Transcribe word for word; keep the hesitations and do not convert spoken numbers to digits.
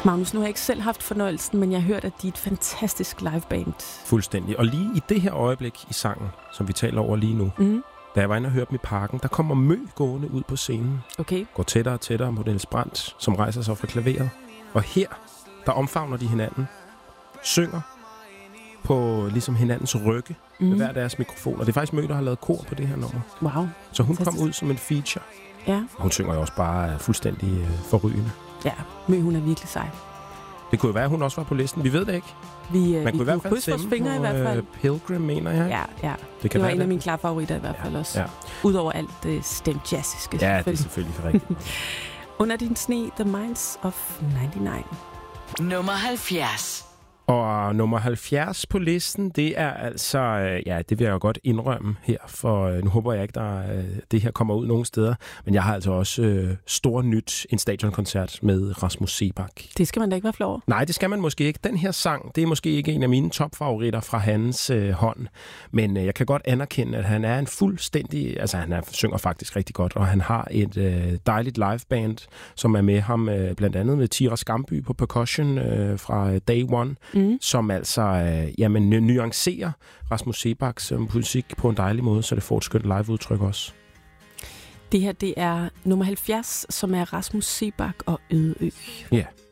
Magnus, nu har jeg ikke selv haft fornøjelsen, men jeg har hørt, at de er et fantastisk liveband. Fuldstændig. Og lige i det her øjeblik i sangen, som vi taler over lige nu, Mm. da jeg var inde og hørte dem i parken, der kommer Mø gående ud på scenen. Okay. Går tættere og tættere mod Niels Brandt, som rejser sig fra klaveret. Og her, der omfavner de hinanden, synger på ligesom hinandens rygge mm. med hver deres mikrofon. Og det er faktisk Mø, der har lavet kor på det her nummer. Wow. Så hun Fantastisk. kom ud som en feature. Ja. Og hun synger jo også bare fuldstændig øh, forrygende. Ja, Mø, hun er virkelig sej. Det kunne jo være, at hun også var på listen. Vi ved det ikke. Vi, Man vi kunne i hvert fald krydse vores stemme fingre på i hvert fald. Uh, Pilgrim, mener jeg. Ja, ja. Det, Det kan var være en af det. mine klare favoritter i hvert fald ja, også. Ja. Udover alt det stem jazziske. Ja, det er selvfølgelig rigtigt. Under din sne, The Minds of nioghalvfems. Nummer halvfjerds. Og nummer halvfjerds på listen, det er altså, ja, det vil jeg jo godt indrømme her, for nu håber jeg ikke, der det her kommer ud nogen steder, men jeg har altså også øh, stor nyt en stadionkoncert med Rasmus Seebach. Det skal man da ikke være flov over. Nej, det skal man måske ikke. Den her sang, det er måske ikke en af mine topfavoritter fra hans øh, hånd, men øh, jeg kan godt anerkende, at han er en fuldstændig, altså han er, synger faktisk rigtig godt, og han har et øh, dejligt liveband, som er med ham, øh, blandt andet med Tira Skamby på percussion øh, fra Day One, Mm. som altså øh, jamen, nuancerer Rasmus Seebachs øh, musik på en dejlig måde, så det får et skønt liveudtryk også. Det her, det er nummer halvfjerds, som er Rasmus Seebach og Øde Ø. Ja. Yeah.